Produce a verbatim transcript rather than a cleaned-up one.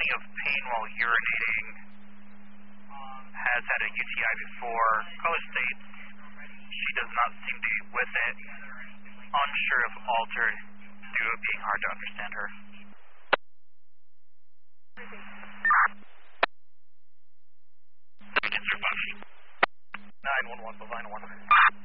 complaining of pain while urinating. Has had a U T I before. Caller states she does not seem to be with it. Unsure if altered due to it being hard to understand her. nine one one, Bovine one.